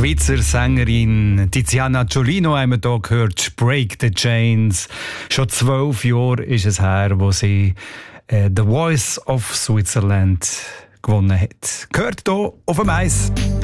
Schweizer Sängerin Tiziana Giolino haben wir hier gehört, «Break the Chains». Schon 12 Jahre ist es her, wo sie «The Voice of Switzerland» gewonnen hat. Gehört hier auf dem Eis.